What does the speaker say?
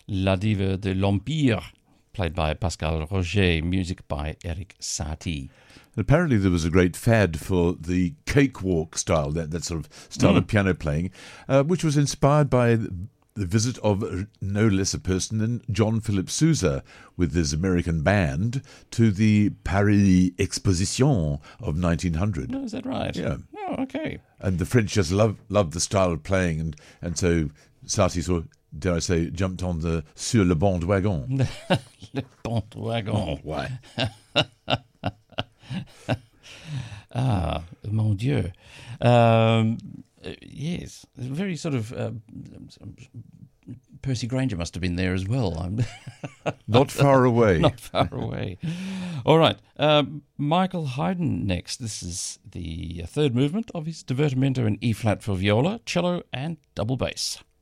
La Diva de l'Empire, played by Pascal Roger, music by Eric Satie. Apparently there was a great fad for the cakewalk style, that sort of style of piano playing, which was inspired by the visit of no less a person than John Philip Sousa with his American band to the Paris Exposition of 1900. Oh, is that right? Yeah. Oh, okay. And the French just loved the style of playing, and so Satie sort of, dare I say, jumped on the sur le bon wagon. Le bon wagon. Oh, why? Ah, mon Dieu. Yes, very sort of Percy Granger must have been there as well. Not far away. Not far away. All right, Michael Haydn next. This is the third movement of his Divertimento in E-flat for viola, cello and double bass.